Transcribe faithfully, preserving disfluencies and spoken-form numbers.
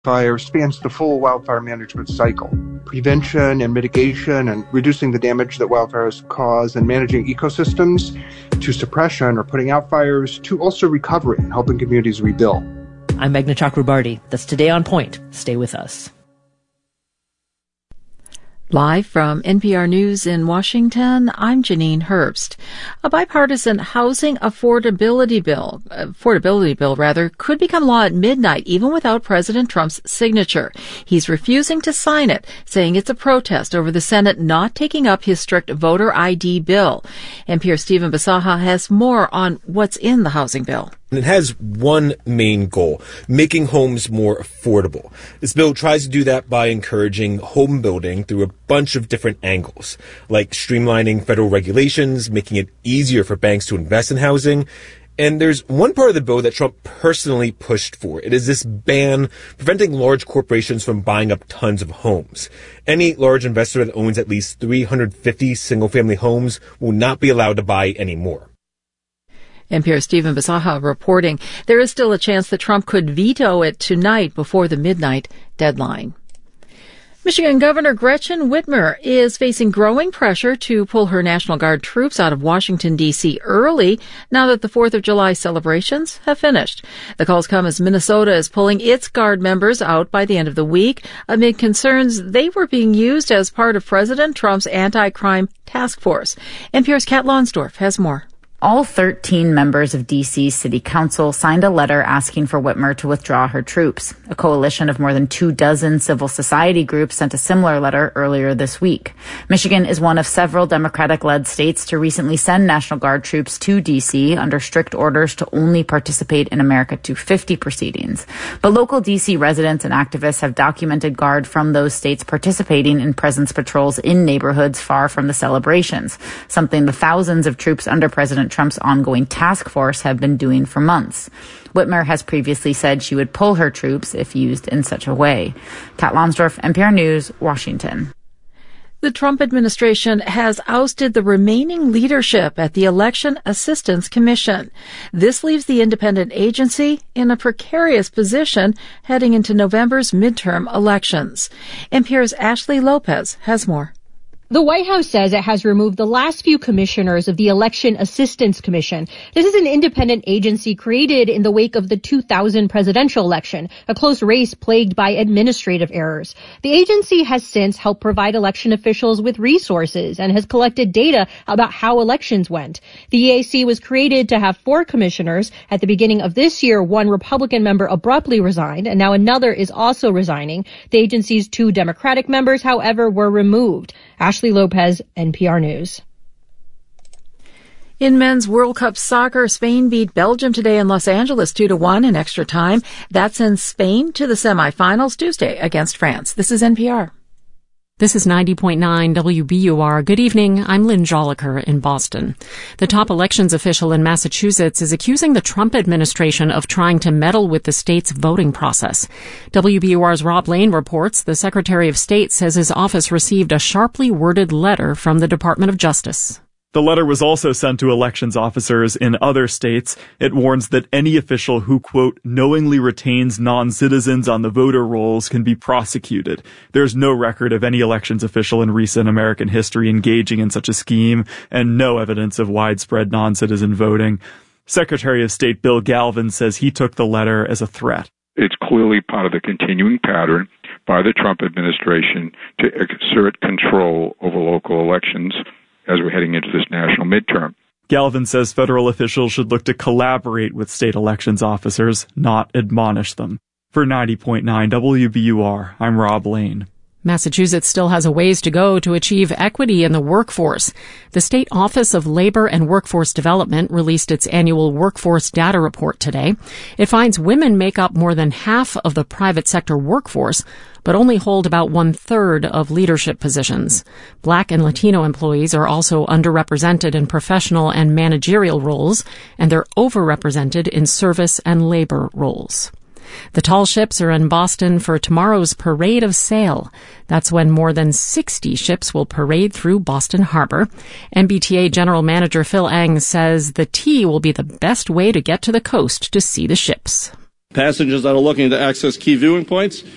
Fire spans the full wildfire management cycle. Prevention and mitigation and reducing the damage that wildfires cause and managing ecosystems to suppression or putting out fires to also recovery and helping communities rebuild. I'm Meghna Chakrabarty. That's Today on Point. Stay with us. Live from N P R News in Washington, I'm Janine Herbst. A bipartisan housing affordability bill, affordability bill rather, could become law at midnight even without President Trump's signature. He's refusing to sign it, saying it's a protest over the Senate not taking up his strict voter I D bill. N P R's Stephen Bisaha has more on what's in the housing bill. It has one main goal, making homes more affordable. This bill tries to do that by encouraging home building through a bunch of different angles, like streamlining federal regulations, making it easier for banks to invest in housing. And there's one part of the bill that Trump personally pushed for. It is this ban preventing large corporations from buying up tons of homes. Any large investor that owns at least three hundred fifty single-family homes will not be allowed to buy any more. N P R's Stephen Bisaha reporting there is still a chance that Trump could veto it tonight before the midnight deadline. Michigan Governor Gretchen Whitmer is facing growing pressure to pull her National Guard troops out of Washington, D C early now that the fourth of July celebrations have finished. The calls come as Minnesota is pulling its Guard members out by the end of the week amid concerns they were being used as part of President Trump's anti-crime task force. N P R's Kat Lonsdorf has more. All thirteen members of D C's City Council signed a letter asking for Whitmer to withdraw her troops. A coalition of more than two dozen civil society groups sent a similar letter earlier this week. Michigan is one of several Democratic-led states to recently send National Guard troops to D C under strict orders to only participate in America two fifty proceedings. But local D C residents and activists have documented Guard from those states participating in presence patrols in neighborhoods far from the celebrations, something the thousands of troops under President Trump's ongoing task force have been doing for months. Whitmer has previously said she would pull her troops if used in such a way. Kat Lonsdorf, N P R News, Washington. The Trump administration has ousted the remaining leadership at the Election Assistance Commission. This leaves the independent agency in a precarious position heading into November's midterm elections. N P R's Ashley Lopez has more. The White House says it has removed the last few commissioners of the Election Assistance Commission. This is an independent agency created in the wake of the two thousand presidential election, a close race plagued by administrative errors. The agency has since helped provide election officials with resources and has collected data about how elections went. The E A C was created to have four commissioners. At the beginning of this year, one Republican member abruptly resigned, and now another is also resigning. The agency's two Democratic members, however, were removed. Ashley Lopez, N P R News. In men's World Cup soccer, Spain beat Belgium today in Los Angeles two to one in extra time. That sends Spain to the semifinals Tuesday against France. This is N P R. This is ninety point nine W B U R. Good evening. I'm Lynn Joliker in Boston. The top elections official in Massachusetts is accusing the Trump administration of trying to meddle with the state's voting process. W B U R's Rob Lane reports the Secretary of State says his office received a sharply worded letter from the Department of Justice. The letter was also sent to elections officers in other states. It warns that any official who, quote, knowingly retains non-citizens on the voter rolls can be prosecuted. There's no record of any elections official in recent American history engaging in such a scheme, and no evidence of widespread non-citizen voting. Secretary of State Bill Galvin says he took the letter as a threat. It's clearly part of the continuing pattern by the Trump administration to exert control over local elections as we're heading into this national midterm. Galvin says federal officials should look to collaborate with state elections officers, not admonish them. For ninety point nine W B U R, I'm Rob Lane. Massachusetts still has a ways to go to achieve equity in the workforce. The State Office of Labor and Workforce Development released its annual workforce data report today. It finds women make up more than half of the private sector workforce, but only hold about one-third of leadership positions. Black and Latino employees are also underrepresented in professional and managerial roles, and they're overrepresented in service and labor roles. The tall ships are in Boston for tomorrow's Parade of Sail. That's when more than sixty ships will parade through Boston Harbor. M B T A General Manager Phil Eng says the T will be the best way to get to the coast to see the ships. Passengers that are looking to access key viewing points